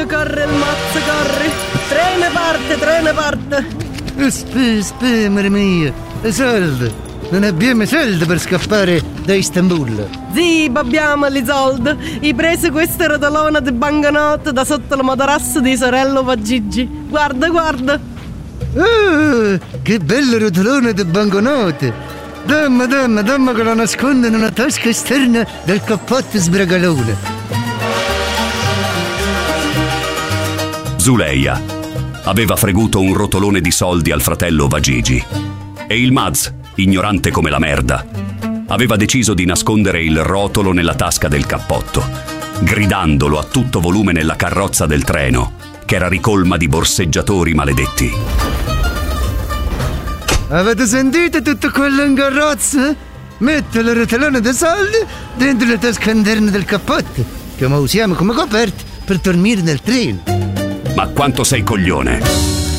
corre il mazzo, corri. Trene parte. Aspetta, amore mia, soldi. Non abbiamo soldi per scappare da Istanbul. Sì, abbiamo i soldi. Hai preso queste rotolone di banconote da sotto la materassa di sorello Vagigi. Guarda. Oh, che bello rotolone di banconote. Dammi che la nascondo in una tasca esterna del cappotto sbragalone. Zuleia aveva freguto un rotolone di soldi al fratello Vagigi e il Maz, ignorante come la merda, aveva deciso di nascondere il rotolo nella tasca del cappotto, gridandolo a tutto volume nella carrozza del treno, che era ricolma di borseggiatori maledetti. Avete sentito tutto quello in carrozza? Metto il rotolone dei soldi dentro la tasca interna del cappotto, che mo usiamo come coperta per dormire nel treno. Ma quanto sei coglione!